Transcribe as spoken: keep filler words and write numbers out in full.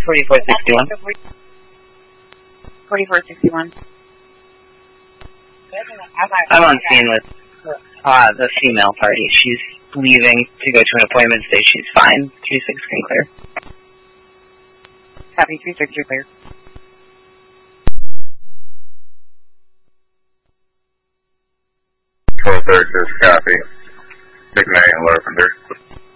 forty-four sixty-one. forty-four sixty-one. I'm on scene with uh, the female party. She's leaving to go to an appointment today. She's fine. two six can clear. Copy, two six, you're clear. twelve thirty-six, copy. McMahon, Larpenter.